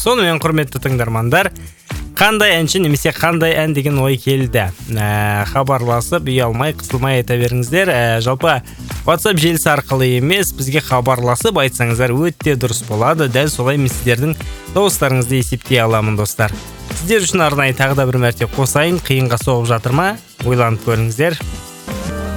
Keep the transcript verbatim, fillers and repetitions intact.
Сонымен құрметті тыңдармандар, қандай әнші немесе қандай ән деген ой келді? Ә, хабарласып, ұялмай, қысылмай айта беріңіздер. Ә, жалпы WhatsApp желісі арқылы емес, бізге хабарласып айтсаңыздар өте дұрыс болады. Дәл солай мен сіздердің дауыстарыңызды есептей аламын, достар. Сіздер үшін арнайы тағы да бір мәрте қосайын, қиынға соғып жатыр ма? Ойланып көріңіздер.